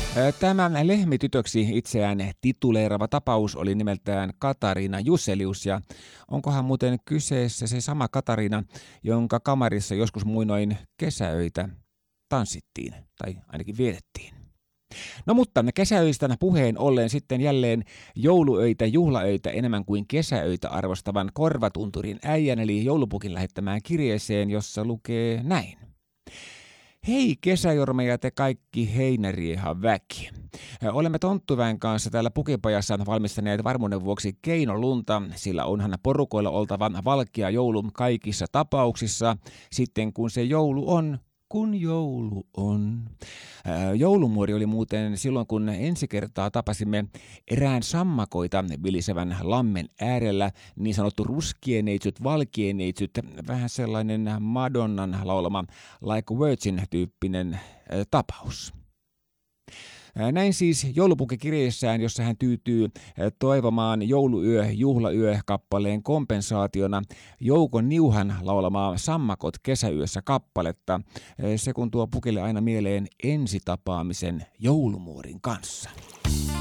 Tämä lehmitytöksi itseään tituleerava tapaus oli nimeltään Katariina Jusselius, ja onkohan muuten kyseessä se sama Katariina, jonka kamarissa joskus muinoin kesäöitä tanssittiin tai ainakin vietettiin. No mutta kesäöistä puheen ollen sitten jälleen jouluöitä, juhlaöitä enemmän kuin kesäöitä arvostavan Korvatunturin äijän eli joulupukin lähettämään kirjeeseen, jossa lukee näin. Hei kesäjorme ja te kaikki heinäriehan väki. Olemme Tonttuväen kanssa täällä Pukipajassa valmistaneet varmuuden vuoksi keinolunta, sillä onhan porukoilla oltava valkea joulu kaikissa tapauksissa, sitten kun se joulu on. Kun joulu on. Joulumuori oli muuten silloin, kun ensi kertaa tapasimme erään sammakoita vilisevän lammen äärellä, niin sanottu ruskieneitsyt, valkieneitsyt, vähän sellainen Madonnan laulama Like a Virgin-tyyppinen tapaus. Näin siis joulupukikirjeessään, jossa hän tyytyy toivomaan jouluyö, juhlayö kappaleen kompensaationa Joukon Niuhan laulamaa Sammakot kesäyössä kappaletta. Se kun tuo pukille aina mieleen ensitapaamisen joulumuorin kanssa.